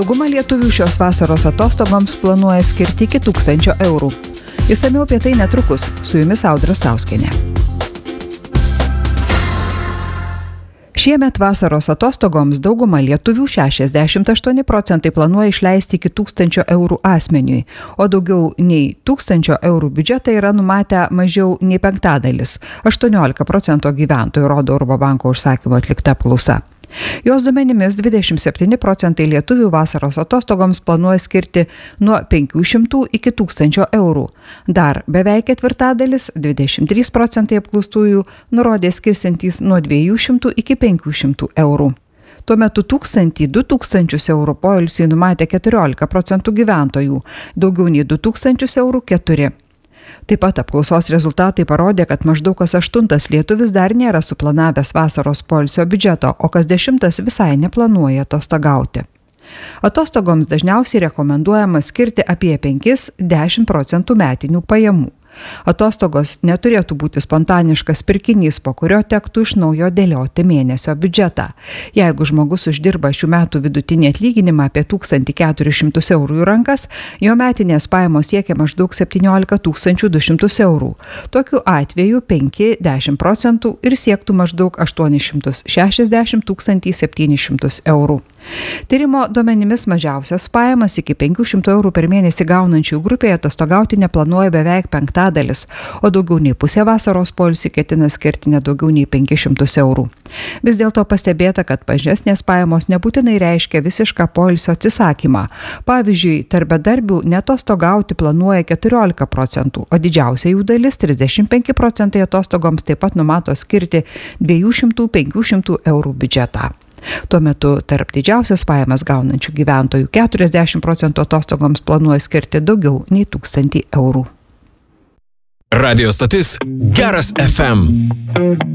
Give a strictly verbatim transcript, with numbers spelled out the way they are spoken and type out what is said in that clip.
Dauguma lietuvių šios vasaros atostogoms planuoja skirti iki tūkstančio eurų. Išsamiau apie tai netrukus, su jumis Audra Stauskienė. Šiemet vasaros atostogoms dauguma lietuvių šešiasdešimt aštuoni procentai planuoja išleisti iki tūkstančio eurų asmeniui, o daugiau nei tūkstančio eurų biudžetą yra numatę mažiau nei penktadalis, aštuoniolika procentų gyventojų, rodo Urbo banko užsakymo atlikta apklausa. Jos duomenimis dvidešimt septyni procentai lietuvių vasaros atostogoms planuoja skirti nuo penkių šimtų iki tūkstančio eurų. Dar beveik ketvirtadalis, dvidešimt trys procentai apklaustųjų, nurodė skirsiantys nuo dviejų šimtų iki penkių šimtų eurų. Tuo metu tūkstantį du tūkstančius eurų poilsiui numatė keturiolika procentų gyventojų, daugiau nei du tūkstančius eurų keturi. Taip pat apklausos rezultatai parodė, kad maždaug kas aštuntas lietuvis dar nėra suplanavęs vasaros poilsio biudžeto, o kas dešimtas visai neplanuoja atostogauti. Atostogoms dažniausiai rekomenduojama skirti apie penki iki dešimt procentų metinių pajamų. Atostogos neturėtų būti spontaniškas pirkinys, po kurio tektų iš naujo dėlioti mėnesio biudžetą. Jeigu žmogus uždirba šių metų vidutinį atlyginimą apie tūkstantį keturis šimtus eurų į rankas, jo metinės pajamos siekia maždaug septyniolika tūkstančių du šimtus eurų. Tokiu atveju penki iki dešimt procentų ir siektų maždaug aštuonis šimtus šešiasdešimt tūkstantį septynis šimtus eurų. Tyrimo duomenimis mažiausias pajamas iki penkių šimtų eurų per mėnesį gaunančių grupėje atostogauti neplanuoja beveik penktadalis, o daugiau nei pusė vasaros poilsiui ketina skirti ne daugiau nei penkis šimtus eurų. Vis dėlto pastebėta, kad mažesnės pajamos nebūtinai reiškia visišką poilsio atsisakymą. Pavyzdžiui, tarp bedarbių neatostogauti planuoja keturiolika procentų, o didžiausia jų dalis, trisdešimt penki procentai, atostogoms taip pat numato skirti dviejų šimtų iki penkių šimtų eurų biudžetą. Tuo metu tarp didžiausias pajamas gaunančių gyventojų keturiasdešimt procentų atostogoms planuoja skirti daugiau nei tūkstantį eurų. Radio stotis Geras F M.